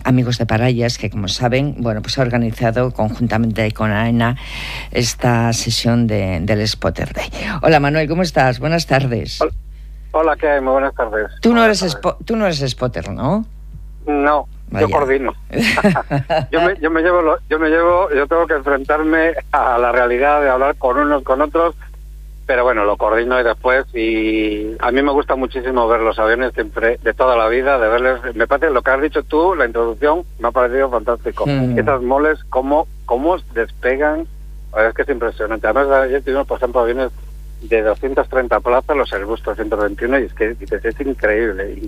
Amigos de Parallas, que como saben, bueno, pues ha organizado conjuntamente con AENA esta sesión del Spotter Day. Hola Manuel, ¿cómo estás? Buenas tardes. Hola, ¿qué hay? Muy buenas tardes. Tú no eres spotter, ¿no? No, Vaya. yo coordino. yo tengo que enfrentarme a la realidad de hablar con unos, con otros, pero bueno, lo coordino y después, y a mí me gusta muchísimo ver los aviones siempre, de toda la vida, de verles. Me parece lo que has dicho tú, la introducción, me ha parecido fantástico. Esas moles, cómo despegan, la verdad es que es impresionante. Además, ayer tuvimos, por ejemplo, aviones de 230 plazas, los Airbus 321, y es que es increíble.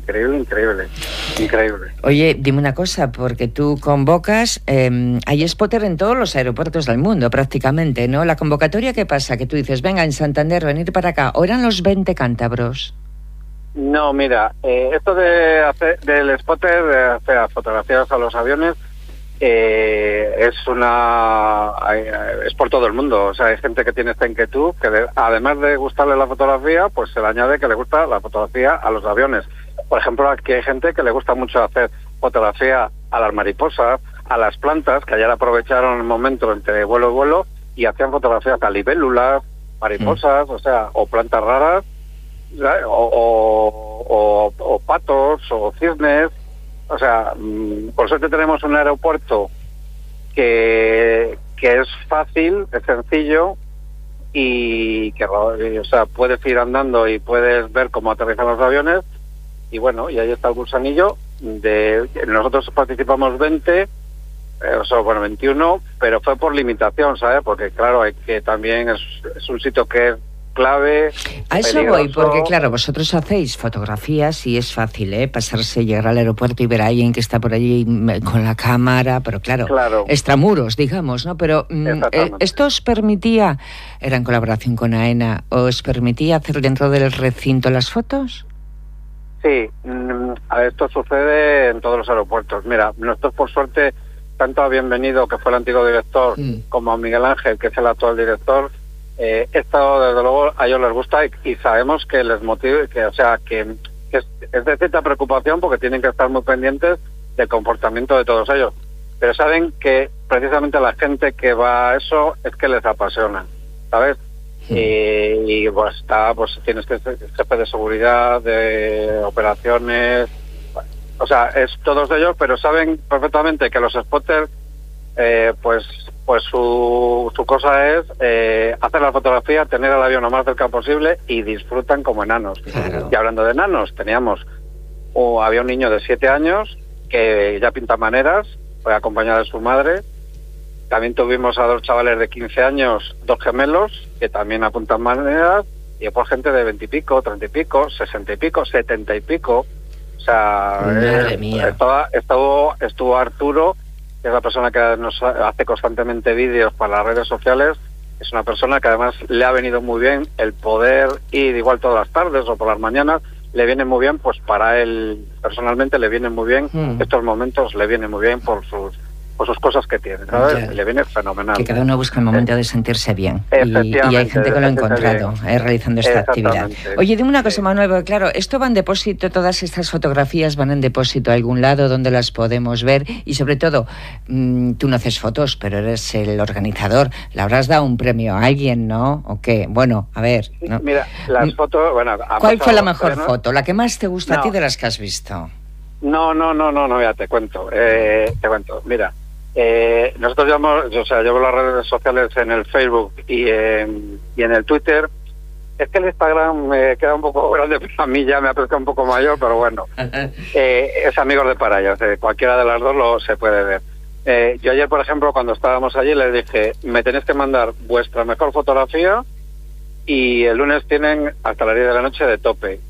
Oye, dime una cosa, porque tú convocas, hay spotter en todos los aeropuertos del mundo prácticamente, ¿no? La convocatoria, ¿qué pasa? Que tú dices, venga, en Santander, venir para acá, ¿o eran los 20 cántabros? No, mira, esto del spotter, de hacer fotografías a los aviones, es por todo el mundo. O sea, hay gente que tiene esta inquietud, que además de gustarle la fotografía, pues se le añade que le gusta la fotografía a los aviones. Por ejemplo, aquí hay gente que le gusta mucho hacer fotografía a las mariposas, a las plantas, que ayer aprovecharon el momento entre vuelo y vuelo y hacían fotografías a libélulas, mariposas, o sea, o plantas raras, o patos, o cisnes. O sea, por suerte tenemos un aeropuerto que es fácil, es sencillo, y que, o sea, puedes ir andando y puedes ver cómo aterrizan los aviones. Y bueno, y ahí está el gusanillo. Nosotros participamos 20, 21, pero fue por limitación, ¿sabes? Porque claro, hay que también es un sitio que es clave. A eso voy, porque claro, vosotros hacéis fotografías y es fácil, pasarse, llegar al aeropuerto y ver a alguien que está por allí con la cámara, pero claro. Extramuros, digamos, ¿no? Pero ¿esto os permitía, era en colaboración con AENA, os permitía hacer dentro del recinto las fotos? Sí, esto sucede en todos los aeropuertos. Mira, nosotros por suerte, tanto a Bienvenido, que fue el antiguo director, como a Miguel Ángel, que es el actual director, esto desde luego a ellos les gusta y sabemos que les motiva, que es de cierta preocupación porque tienen que estar muy pendientes del comportamiento de todos ellos, pero saben que precisamente la gente que va a eso es que les apasiona, ¿sabes? Y pues tienes que ser jefe de seguridad, de operaciones, o sea, es todos ellos, pero saben perfectamente que los spotters pues su cosa es hacer la fotografía, tener el avión lo más cerca posible y disfrutan como enanos. Claro. Y hablando de enanos, había un niño de 7 años que ya pinta maneras, fue acompañado de su madre. También tuvimos a 2 chavales de 15 años, 2 gemelos, que también apuntan maneras, y después gente de 20 y pico, 30 y pico, 60 y pico, 70 y pico. O sea, madre mía. Estuvo Arturo, que es la persona que nos hace constantemente vídeos para las redes sociales. Es una persona que además le ha venido muy bien el poder ir igual todas las tardes o por las mañanas, le viene muy bien, pues para él personalmente le viene muy bien, estos momentos le vienen muy bien por sus cosas que tiene, ¿sabes? Ya. Le viene fenomenal. Que cada uno busca el momento de sentirse bien. Y hay gente que lo ha encontrado realizando esta actividad. Oye, dime una cosa, Manuel, porque claro, esto va en depósito, todas estas fotografías van en depósito a algún lado donde las podemos ver y sobre todo, tú no haces fotos, pero eres el organizador. Le habrás dado un premio a alguien, ¿no? ¿O qué? Bueno, a ver. ¿no? Mira, las fotos, ¿Cuál fue la mejor foto? ¿La que más te gusta a ti de las que has visto? No, ya te cuento. Mira, nosotros llevo las redes sociales en el Facebook y en el Twitter. Es que el Instagram me queda un poco grande para mí, ya me apetece un poco mayor, pero bueno. Es Amigos de Parallas, cualquiera de las dos se puede ver. Yo ayer, por ejemplo, cuando estábamos allí, les dije, me tenéis que mandar vuestra mejor fotografía y el lunes tienen hasta las 10 de la noche de tope.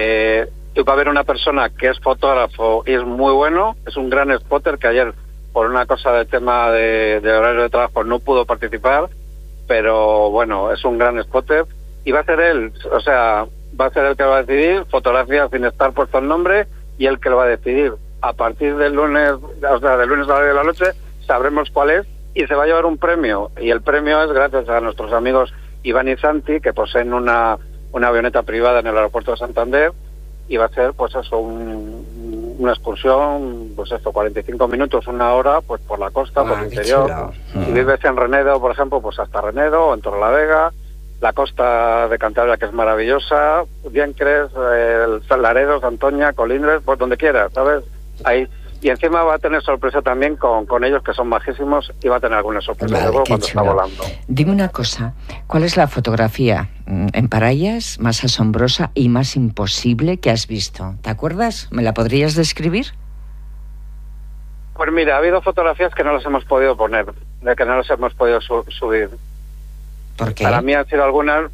Tú va a haber una persona que es fotógrafo y es muy bueno, es un gran spotter que ayer, por una cosa del tema de horario de trabajo, no pudo participar, pero bueno, es un gran spotter y va a ser él, o sea, va a ser el que va a decidir, fotografía sin estar puesto el nombre, y él que lo va a decidir. A partir del lunes, o sea, del lunes a las 10 de la noche, sabremos cuál es y se va a llevar un premio, y el premio es gracias a nuestros amigos Iván y Santi, que poseen una avioneta privada en el aeropuerto de Santander, y va a ser pues eso, una excursión, pues esto, 45 minutos, una hora, pues por la costa, por el interior. Si vives en Renedo, por ejemplo, pues hasta Renedo o en Torrelavega, la costa de Cantabria, que es maravillosa, Viencres, Laredo, Santoña, Colindres, pues donde quieras, ¿sabes? Ahí. Y encima va a tener sorpresa también con ellos, que son majísimos, y va a tener alguna sorpresa luego cuando está volando. Dime una cosa, ¿cuál es la fotografía en Parayas más asombrosa y más imposible que has visto? ¿Te acuerdas? ¿Me la podrías describir? Pues mira, ha habido fotografías que no las hemos podido poner, de que no las hemos podido subir. ¿Por qué? Para mí han sido algunas...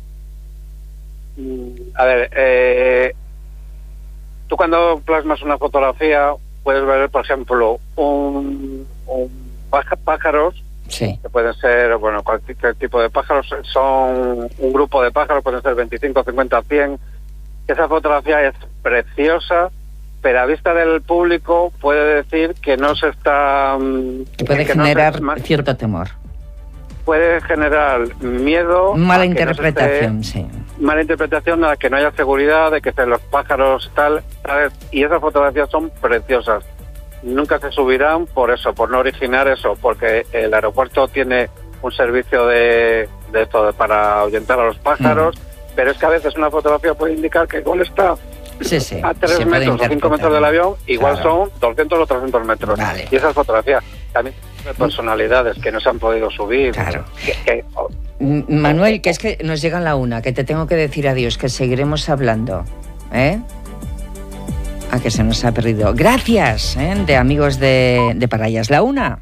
A ver, tú cuando plasmas una fotografía... Puedes ver, por ejemplo, un pájaros, sí, que pueden ser, bueno, cualquier tipo de pájaros, son un grupo de pájaros, pueden ser 25, 50, 100. Esa fotografía es preciosa, pero a vista del público puede decir que no se está... Puede generar cierto temor. Puede generar miedo... Mala interpretación, sí. Mala interpretación, a que no haya seguridad, de que los pájaros tal, ¿sabes? Y esas fotografías son preciosas. Nunca se subirán por eso, por no originar eso, porque el aeropuerto tiene un servicio de esto para ahuyentar a los pájaros, pero es que a veces una fotografía puede indicar que igual está a 3 metros o 5 metros del avión, igual son 200 o 300 metros. Vale. Y esas fotografías también de personalidades que no se han podido subir. Claro. Manuel, que es que nos llega la una, que te tengo que decir adiós, que seguiremos hablando, ¿eh? A que se nos ha perdido. Gracias, de amigos de Parayas. La una.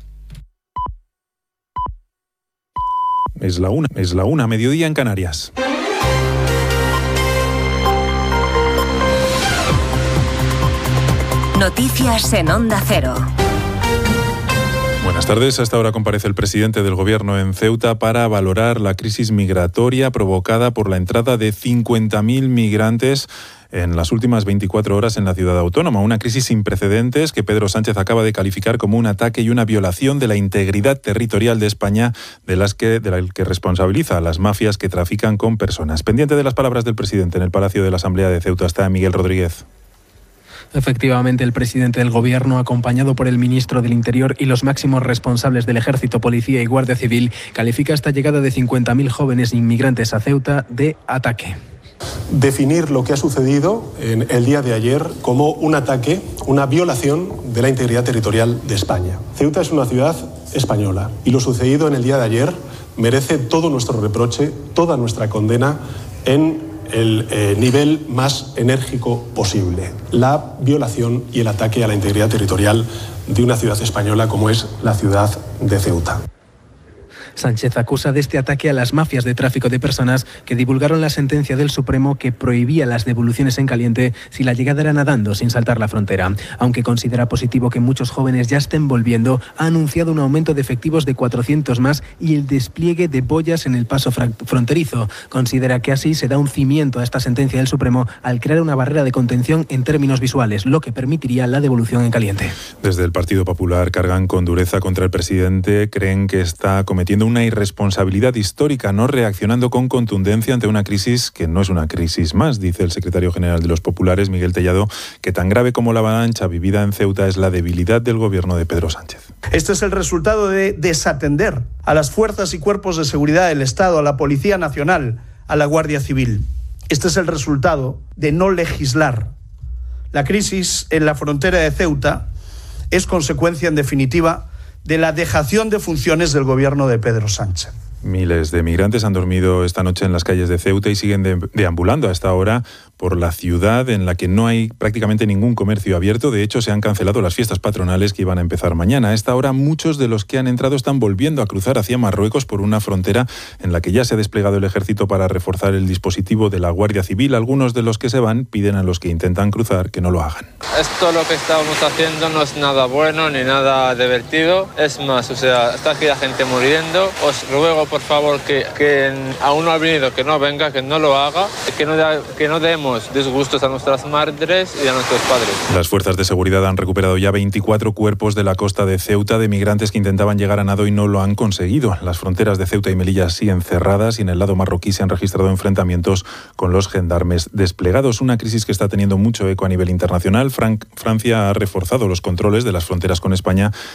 Es la una, mediodía en Canarias. Noticias en Onda Cero. Buenas tardes. A esta hora comparece el presidente del Gobierno en Ceuta para valorar la crisis migratoria provocada por la entrada de 50.000 migrantes en las últimas 24 horas en la ciudad autónoma. Una crisis sin precedentes que Pedro Sánchez acaba de calificar como un ataque y una violación de la integridad territorial de España, de la que responsabiliza a las mafias que trafican con personas. Pendiente de las palabras del presidente en el Palacio de la Asamblea de Ceuta está Miguel Rodríguez. Efectivamente, el presidente del Gobierno, acompañado por el ministro del Interior y los máximos responsables del Ejército, Policía y Guardia Civil, califica esta llegada de 50.000 jóvenes inmigrantes a Ceuta de ataque. Definir lo que ha sucedido en el día de ayer como un ataque, una violación de la integridad territorial de España. Ceuta es una ciudad española y lo sucedido en el día de ayer merece todo nuestro reproche, toda nuestra condena en el nivel más enérgico posible. La violación y el ataque a la integridad territorial de una ciudad española como es la ciudad de Ceuta. Sánchez acusa de este ataque a las mafias de tráfico de personas que divulgaron la sentencia del Supremo que prohibía las devoluciones en caliente si la llegada era nadando sin saltar la frontera. Aunque considera positivo que muchos jóvenes ya estén volviendo, ha anunciado un aumento de efectivos de 400 más y el despliegue de boyas en el paso fronterizo. Considera que así se da un cimiento a esta sentencia del Supremo al crear una barrera de contención en términos visuales, lo que permitiría la devolución en caliente. Desde el Partido Popular cargan con dureza contra el presidente. Creen que está cometiendo una irresponsabilidad histórica, no reaccionando con contundencia ante una crisis que no es una crisis más, dice el secretario general de los populares, Miguel Tellado, que tan grave como la avalancha vivida en Ceuta es la debilidad del gobierno de Pedro Sánchez. Este es el resultado de desatender a las fuerzas y cuerpos de seguridad del Estado, a la Policía Nacional, a la Guardia Civil. Este es el resultado de no legislar. La crisis en la frontera de Ceuta es consecuencia, en definitiva, de la dejación de funciones del gobierno de Pedro Sánchez. Miles de migrantes han dormido esta noche en las calles de Ceuta y siguen deambulando a esta hora por la ciudad, en la que no hay prácticamente ningún comercio abierto. De hecho, se han cancelado las fiestas patronales que iban a empezar mañana. A esta hora, muchos de los que han entrado están volviendo a cruzar hacia Marruecos por una frontera en la que ya se ha desplegado el ejército para reforzar el dispositivo de la Guardia Civil. Algunos de los que se van piden a los que intentan cruzar que no lo hagan. Esto lo que estamos haciendo no es nada bueno ni nada divertido. Es más, está aquí la gente muriendo. Os ruego por favor, que aún no ha venido, que no venga, que no lo haga, que no demos disgustos a nuestras madres y a nuestros padres. Las fuerzas de seguridad han recuperado ya 24 cuerpos de la costa de Ceuta de migrantes que intentaban llegar a nado y no lo han conseguido. Las fronteras de Ceuta y Melilla siguen cerradas y en el lado marroquí se han registrado enfrentamientos con los gendarmes desplegados. Una crisis que está teniendo mucho eco a nivel internacional. Francia ha reforzado los controles de las fronteras con España